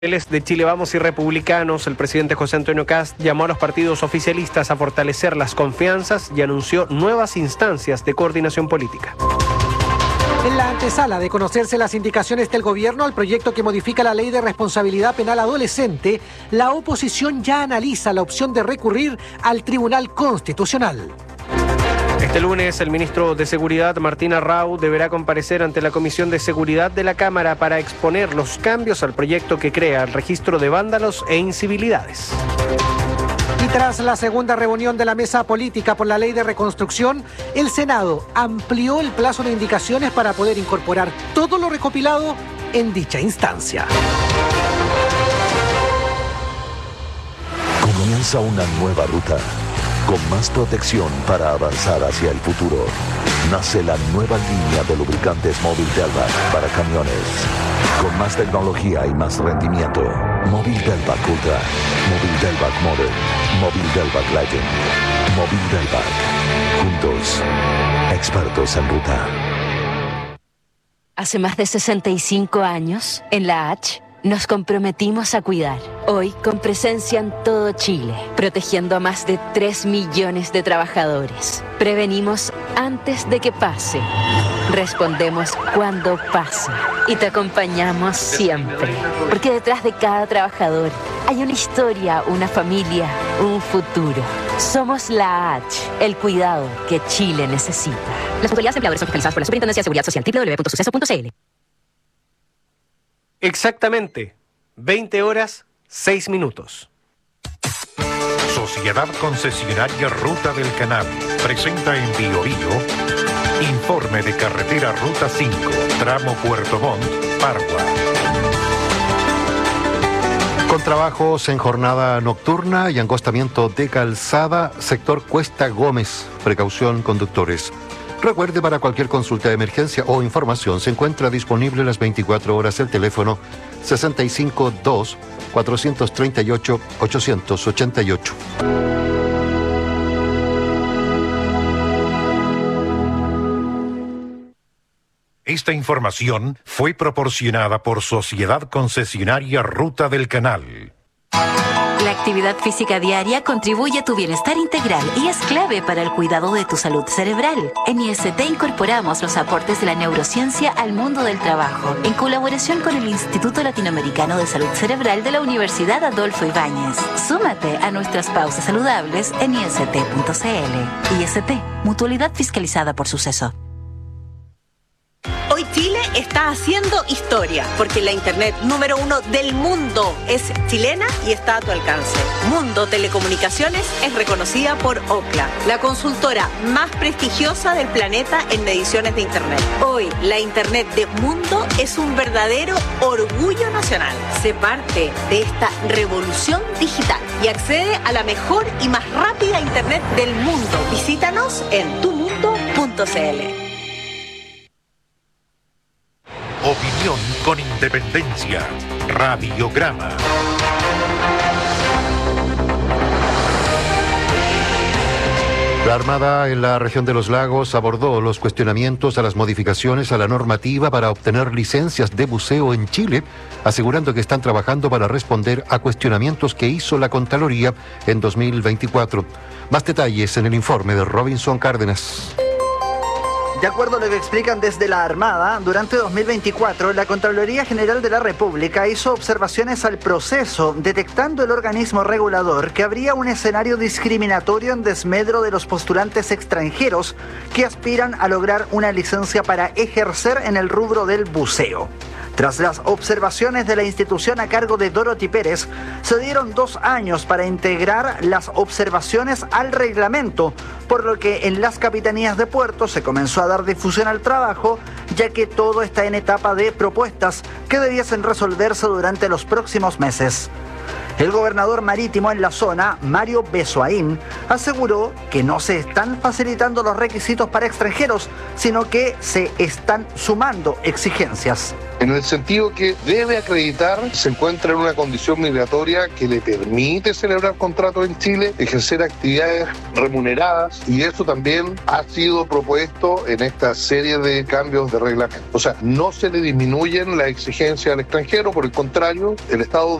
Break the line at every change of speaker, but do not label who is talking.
De Chile Vamos y Republicanos, el presidente José Antonio Kast llamó a los partidos oficialistas a fortalecer las confianzas y anunció nuevas instancias de coordinación política.
En la antesala de conocerse las indicaciones del gobierno al proyecto que modifica la ley de responsabilidad penal adolescente, la oposición ya analiza la opción de recurrir al Tribunal Constitucional.
Este lunes, el ministro de Seguridad, Martín Arrau, deberá comparecer ante la Comisión de Seguridad de la Cámara para exponer los cambios al proyecto que crea el registro de vándalos e incivilidades.
Y tras la segunda reunión de la mesa política por la ley de reconstrucción, el Senado amplió el plazo de indicaciones para poder incorporar todo lo recopilado en dicha instancia.
Comienza una nueva ruta, con más protección para avanzar hacia el futuro. Nace la nueva línea de lubricantes Móvil Delvac para camiones. Con más tecnología y más rendimiento. Móvil Delvac Ultra, Móvil Delvac Modern, Móvil Delvac Legend, Móvil Delvac. Juntos, expertos en ruta.
Hace más de 65 años, en la H, nos comprometimos a cuidar. Hoy, con presencia en todo Chile, protegiendo a más de 3 millones de trabajadores. Prevenimos antes de que pase. Respondemos cuando pasa. Y te acompañamos siempre. Porque detrás de cada trabajador hay una historia, una familia, un futuro. Somos la H, el cuidado que Chile necesita. Las autoridades empleadoras son fiscalizadas por la Superintendencia de Seguridad Social, www.suceso.cl.
Exactamente, 20 horas, 6 minutos.
Sociedad Concesionaria Ruta del Canal presenta en Biobío informe de carretera Ruta 5, tramo Puerto Montt, Pargua.
Con trabajos en jornada nocturna y angostamiento de calzada, sector Cuesta Gómez. Precaución, conductores. Recuerde, para cualquier consulta de emergencia o información se encuentra disponible las 24 horas el teléfono 652-438-888.
Esta información fue proporcionada por Sociedad Concesionaria Ruta del Canal.
La actividad física diaria contribuye a tu bienestar integral y es clave para el cuidado de tu salud cerebral. En IST incorporamos los aportes de la neurociencia al mundo del trabajo, en colaboración con el Instituto Latinoamericano de Salud Cerebral de la Universidad Adolfo Ibáñez. Súmate a nuestras pausas saludables en ist.cl. IST, mutualidad fiscalizada por Suceso.
Hoy Chile está haciendo historia, porque la internet número 1 del mundo es chilena y está a tu alcance. Mundo Telecomunicaciones es reconocida por Ookla, la consultora más prestigiosa del planeta en mediciones de internet. Hoy, la internet de Mundo es un verdadero orgullo nacional. Sé parte de esta revolución digital y accede a la mejor y más rápida internet del mundo. Visítanos en tumundo.cl.
Opinión con independencia. Radiograma.
La Armada en la región de los lagos abordó los cuestionamientos a las modificaciones a la normativa para obtener licencias de buceo en Chile, asegurando que están trabajando para responder a cuestionamientos que hizo la Contraloría en 2024. Más detalles en el informe de Robinson Cárdenas.
De acuerdo a lo que explican desde la Armada, durante 2024, la Contraloría General de la República hizo observaciones al proceso, detectando el organismo regulador que habría un escenario discriminatorio en desmedro de los postulantes extranjeros que aspiran a lograr una licencia para ejercer en el rubro del buceo. Tras las observaciones de la institución a cargo de Dorothy Pérez, se dieron 2 años para integrar las observaciones al reglamento, por lo que en las capitanías de puertos se comenzó a dar difusión al trabajo, ya que todo está en etapa de propuestas que debiesen resolverse durante los próximos meses. El gobernador marítimo en la zona, Mario Besoaín, aseguró que no se están facilitando los requisitos para extranjeros, sino que se están sumando exigencias.
En el sentido que debe acreditar se encuentra en una condición migratoria que le permite celebrar contratos en Chile, ejercer actividades remuneradas, y eso también ha sido propuesto en esta serie de cambios de reglamento. O sea, no se le disminuyen las exigencias al extranjero, por el contrario, el Estado